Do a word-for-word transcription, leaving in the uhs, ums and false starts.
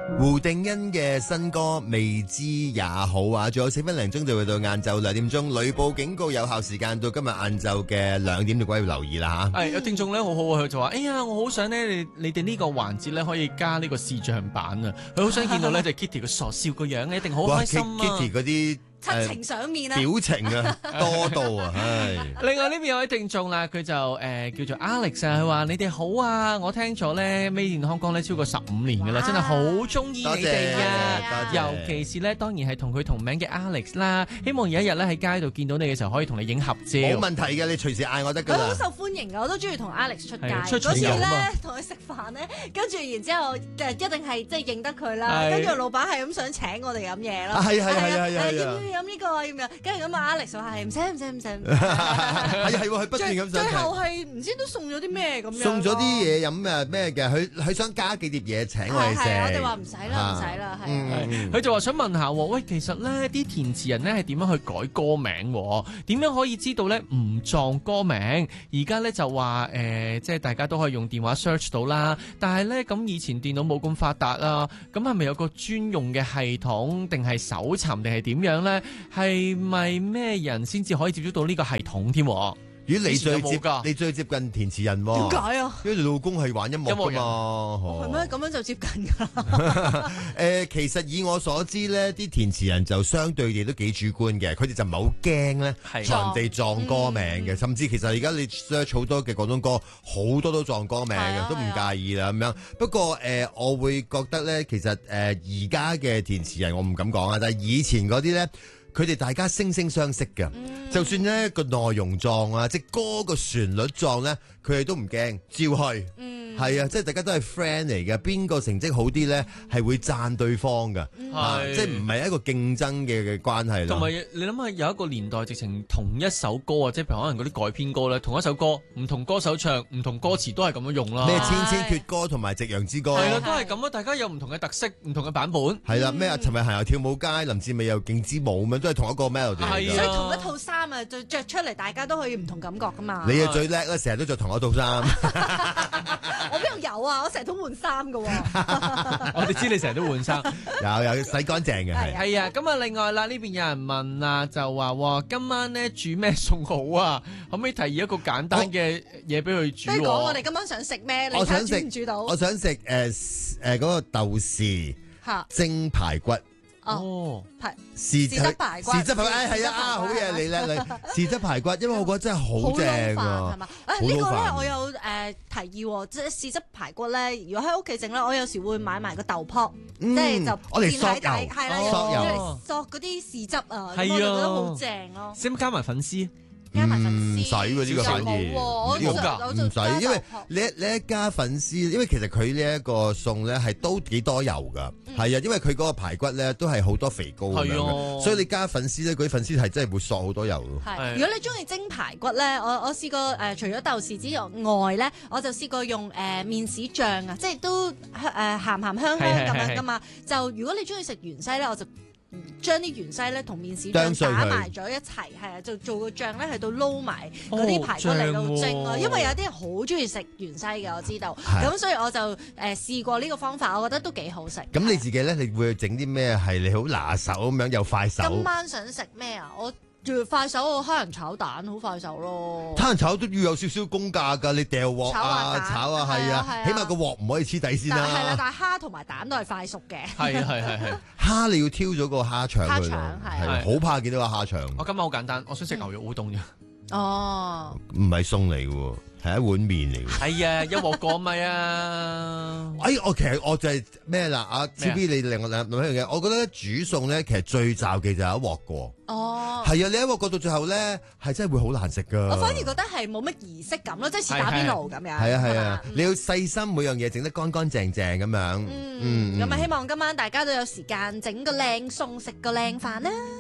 胡定欣嘅新歌未知也好啊，仲有四分零鐘就會到晏晝兩點鐘，雷暴警告有效時間到今日晏晝嘅兩點，就各位要留意啦吓。 係有聽眾咧好好啊，佢就話：哎呀，我好想咧你你哋呢個環節咧可以加呢個視像版啊！佢好想見到咧就 Kitty 個傻笑個樣，一定好開心啊 Kitty 嗰啲。 七情上面啊， 表情啊多到啊，唉！ 另外呢邊有位聽眾啦，佢就誒、呃、叫做 Alex 啊，佢話你哋好啊，我聽咗咧 Made in Hong Kong 咧超過十五年噶啦，真係好中意你哋啊！尤其是咧，當然係同佢同名嘅 Alex 啦，希望有一日咧喺街度見到你嘅時候，可以同你影合照。冇問題嘅，你隨時嗌我得㗎啦。 佢好受歡迎㗎，我都中意同 Alex 出街。 出嗰次咧同佢食飯咧，跟住然之後誒一定係即係認得佢啦，跟住老闆係咁想請我哋飲嘢咯。 係係係係係。 要唔要飲呢個啊？要唔要？跟住咁啊 Alex 話係唔使唔使唔使， 係係喎，佢不斷咁最後係唔知都送咗啲咩咁樣， 送咗啲嘢飲誒咩嘅，佢佢想加幾碟嘢請我哋食， 我哋話唔使啦唔使啦，係佢就話想問下，喂，其實咧啲填詞人咧係點樣去改歌名？點樣可以知道咧唔撞歌名？而家咧就話誒，即係大家都可以用電話 search 到啦，但係咧咁以前電腦冇咁發達啊，咁係咪有個專用嘅系統，定係搜尋，定係點樣咧？係咪咩人先至可以接觸到呢個系統添？ 如果你最接你最接近填詞人喎？ 點解啊？ 因為你老公係玩音樂㗎嘛， 係咩？咁樣就接近㗎。 誒，其實以我所知咧，啲填詞人就相對地都幾主觀嘅，佢哋就唔係好驚咧撞地撞歌名嘅，甚至其實而家你 search 好多嘅廣東歌，好多都撞歌名嘅，都唔介意啦咁樣。不過誒，我會覺得咧，其實誒而家嘅填詞人我唔敢講啊，但係以前嗰啲咧。佢哋大家惺惺相惜嘅，嗯、就算咧個內容撞啊，即係歌個旋律撞咧，佢哋都唔驚，照去。嗯係啊，即係大家都係 friend 嚟嘅，邊個成績好啲咧，係會讚對方嘅， 嗯啊、即係唔係一個競爭嘅嘅關係咯。 同埋你諗下，有一個年代直情同一首歌啊，即係譬如可能嗰啲改編歌咧，同一首歌唔同歌手唱，唔同歌詞都係咁樣用啦。 咩千千闕歌同埋夕陽之歌， 係啦，都係咁啊！大家有唔同嘅特色，唔同嘅版本。 係啦，咩啊？陳慧嫻又跳舞街，林志美又勁之舞咁樣，都係同一個 melody。 係啊，所以同一套衫啊，就着出嚟，大家都可以唔同感覺噶嘛。 你啊最叻啦，成日都着同一套衫。 我邊度有啊？我成日都換衫噶。 我哋知你成日都換衫， 有有洗乾淨嘅係。 係啊，咁啊，另外啦，呢邊有人問啊，就話今晚咧煮咩餸好啊？可唔可以提議一個簡單嘅嘢俾佢煮？ 不如講我哋今晚想食咩？你睇下煮唔煮到？ 我想食誒誒嗰個豆豉蒸排骨。 哦， 係豉汁排骨， 豉汁排骨，誒係啊，好嘢你叻你，豉汁排骨，因為我覺得真係好正啊， 係嘛？誒呢個咧我有誒提議，即係豉汁排骨咧，如果喺屋企整咧，我有時會買埋個豆泡，即係就我哋嗦油， 係啦， 嗦油，嗦嗰啲豉汁啊，咁我就覺得好正咯。 使唔使加埋粉絲？ 加埋粉絲， 唔使喎呢個反而，呢個唔使，因為你你一加粉絲，因為其實佢呢一個餸咧係都幾多油噶，係啊，因為佢嗰個排骨咧都係好多肥膏咁樣嘅，所以你加粉絲咧，嗰啲粉絲係真係會索好多油咯。 係，如果你中意蒸排骨咧，我我試過誒，除咗豆豉之外咧，我就試過用誒麵豉醬啊，即係都誒鹹鹹香香咁樣噶嘛。就如果你中意食芫茜咧，我就將啲芫茜咧同麵豉醬打埋咗一齊，係啊，就做個醬咧，喺度撈埋嗰啲排骨嚟到蒸啊。因為有啲人好中意食芫茜嘅，我知道。咁所以我就誒試過呢個方法，我覺得都幾好食。 咁你自己咧，你會整啲咩係你好拿手咁樣又快手？ 今晚想食咩啊？我快手個蝦仁炒蛋好快手咯， 蝦仁炒都要有少少功架㗎，你掉鑊啊炒啊係啊，起碼個鑊唔可以黐底先啦。 係啦，但係蝦同埋蛋都係快熟嘅。 係係係係， 蝦你要挑咗個蝦腸佢咯，係好怕見到個蝦腸。 我今晚好簡單，我想食牛肉烏冬啫。 哦， 唔係餸嚟嘅喎，係一碗麵嚟嘅。 係啊，一鑊過咪啊！ 哎，我其實我就係咩啦？阿 T B 你令我諗諗一樣嘢，我覺得煮餸咧，其實最罩忌就係一鑊過。 哦， 係啊，你一鑊過到最後咧，係真係會好難食噶。 我反而覺得係冇乜儀式感咯，即係似打邊爐咁樣。 係啊係啊，你要細心每樣嘢整得乾乾淨淨咁樣。 嗯，咁啊希望今晚大家都有時間整個靚餸，食個靚飯啦。